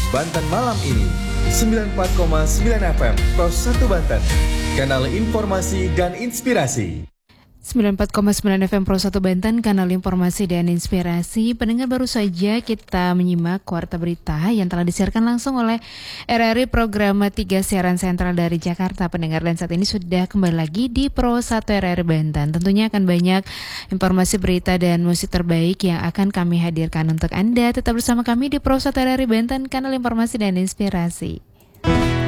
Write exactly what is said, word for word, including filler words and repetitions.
Banten malam ini. sembilan puluh empat koma sembilan F M Pro satu Banten, kanal informasi dan inspirasi. sembilan puluh empat koma sembilan F M Pro satu Banten, kanal informasi dan inspirasi. Pendengar, baru saja kita menyimak Warta Berita yang telah disiarkan langsung oleh R R I Program tiga Siaran Sentral dari Jakarta. Pendengar, dan saat ini sudah kembali lagi di Pro satu R R I Banten. Tentunya akan banyak informasi, berita, dan musik terbaik yang akan kami hadirkan untuk Anda. Tetap bersama kami di Pro satu R R I Banten, kanal informasi dan inspirasi.